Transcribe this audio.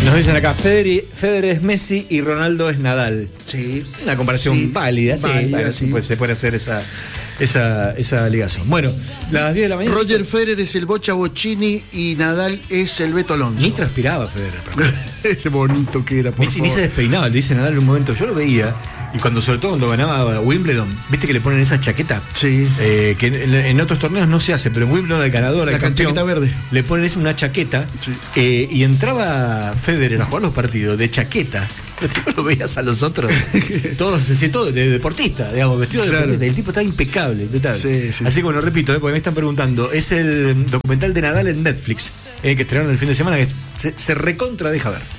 Nos dicen acá, Federer es Messi y Ronaldo es Nadal. Sí. Una comparación válida, sí. Pues se puede hacer esa ligación. Bueno, las 10 de la mañana. Roger Federer es el Bocha Bocchini y Nadal es el Beto Alonso. Ni transpiraba Federer. Qué bonito que era, por Ni favor. se despeinaba, le dice Nadal en un momento. Yo lo veía, y sobre todo cuando ganaba Wimbledon, ¿viste que le ponen esa chaqueta? Sí. Que en otros torneos no se hace, pero en Wimbledon el ganador, el campeón, chaqueta verde. le ponen una chaqueta, sí. Y entraba Federer a jugar los partidos de chaqueta. Pero tipo lo veías a los otros, todos de deportista, digamos, vestido de deportista, y el tipo está impecable. Sí. Así que bueno, repito, porque me están preguntando, es el documental de Nadal en Netflix, que estrenaron el fin de semana, que se recontra deja ver.